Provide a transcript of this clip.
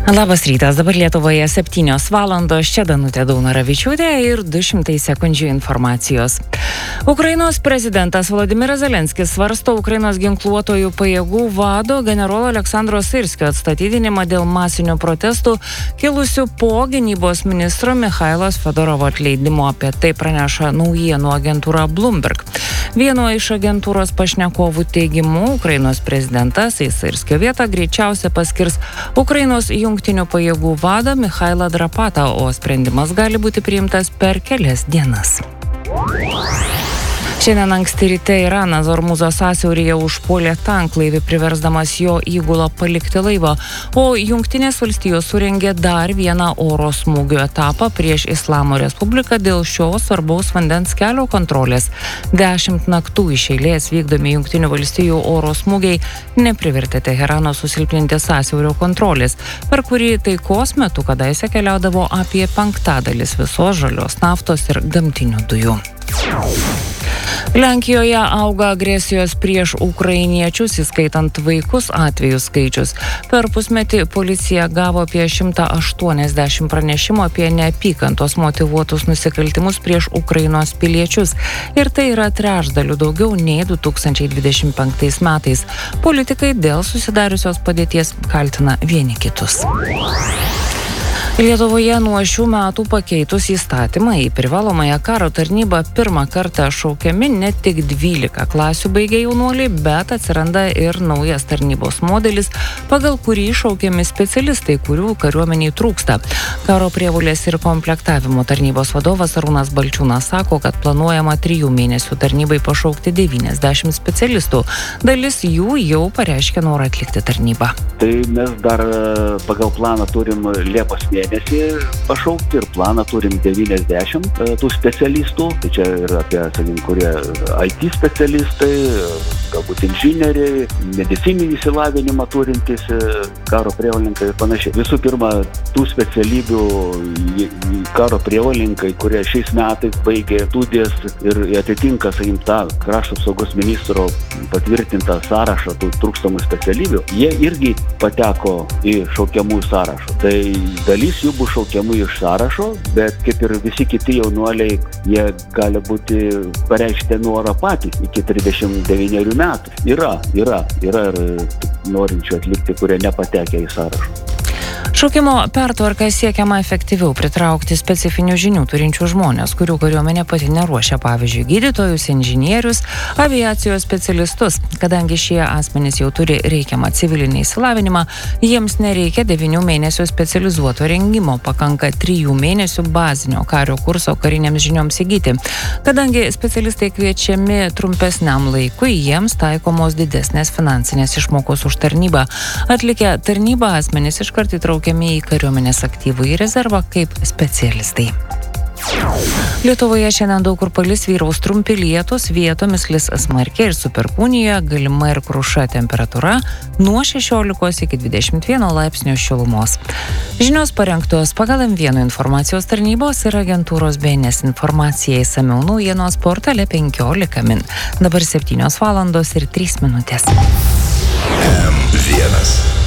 Labas rytas, dabar Lietuvoje 7 valandos, čia Danutė Daunoravičiūtė ir 200 sekundžių informacijos. Ukrainos prezidentas Volodymyras Zelenskis svarsto Ukrainos ginkluotojų pajėgų vado generolo Aleksandro Syrskio atstatydinimą dėl masinių protestų kilusių po gynybos ministro Michailos Fedorovo atleidimo. Apie tai praneša naujienų agentūra Bloomberg. Vieno iš agentūros pašnekovų teigimu, Ukrainos prezidentas į Syrskio vietą greičiausiai paskirs Ukrainos jungtinių pajėgų vadą Michailą Drapatą, o sprendimas gali būti priimtas per kelias dienas. Šiandien anksti ryte Iranas Ormuzo sąsiauryje užpuolė tanklaivį, priversdamas jo įgulą palikti laivą, o Jungtinės valstijos surengė dar vieną oro smūgių etapą prieš Islamo Respubliką dėl šio svarbaus vandens kelio kontrolės. 10 naktų iš eilės vykdomi Jungtinių valstijų oro smūgiai neprivertė Teherano susilpninti sąsiaurio kontrolės, per kurį taikos metu kadaise keliaudavo apie 5% visos žalios naftos ir gamtinių dujų. Lenkijoje auga agresijos prieš ukrainiečius, įskaitant vaikus atvejų skaičius. Per pusmetį policija gavo apie 180 pranešimų apie neapykantos motyvuotus nusikaltimus prieš Ukrainos piliečius. Ir tai yra trečdaliu daugiau nei 2025 metais. Politikai dėl susidariusios padėties kaltina vieni kitus. Lietuvoje nuo šių metų pakeitus įstatymą į privalomąją karo tarnybą pirmą kartą šaukiami ne tik 12 klasių baigę jaunuoliai, bet atsiranda ir naujas tarnybos modelis, pagal kurį šaukiami specialistai, kurių kariuomeniai trūksta. Karo prievolės ir komplektavimo tarnybos vadovas Arūnas Balčiūnas sako, kad planuojama 3 mėnesių tarnybai pašaukti 90 specialistų. Dalis jų jau pareiškė norą atlikti tarnybą. Tai mes dar pagal planą turim Liepos mėnesį pašaukti ir planą turim 90 tų specialistų. Tai čia ir apie, kurie IT specialistai, galbūt inžinieriai, medicininį išsilavinimą turintys karo prievolininkai ir panašiai. Visų pirma, tų specialybių karo prievolininkai, kurie šiais metais baigė studijas ir atitinka, tą krašto apsaugos ministro patvirtintą sąrašą tų trūkstamų specialybių, jie irgi pateko į šaukiamųjų sąrašą. Tai dalis jų bus šaukiamų iš sąrašo, bet kaip ir visi kiti jaunuoliai, jie gali būti pareikšti norą patys iki 39 metų. Yra ir norinčių atlikti, kurie nepatekę į sąrašą. Šaukimo pertvarka siekiama efektyviau pritraukti specifinių žinių turinčių žmonės, kurių kariuomenė pati neruošia, pavyzdžiui, gydytojus, inžinierius, aviacijos specialistus. Kadangi šie asmenys jau turi reikiamą civilinį išsilavinimą, jiems nereikia 9 mėnesių specializuoto rengimo, pakanka 3 mėnesių bazinio kario kurso karinėms žinioms įgyti. Kadangi specialistai kviečiami trumpesniam laikui, jiems taikomos didesnės finansinės išmokos už tarnybą. Atlikę tarnybą asmenys iškart įtraukiami į kariuomenės aktyvųjį rezervą kaip specialistai. Lietuvoje šiandien daug kur palis, vyraus trumpi lietūs, vietomis lis smarkiai ir su perkūnija, galima ir kruša, temperatūra nuo 16 iki 21 laipsnių šilumos. Žinios parengtos pagal M1 informacijos tarnybos ir agentūros BNS informacija, išsamiau naujienos portale 15 min. Dabar 7 valandos ir 3 minutės. M1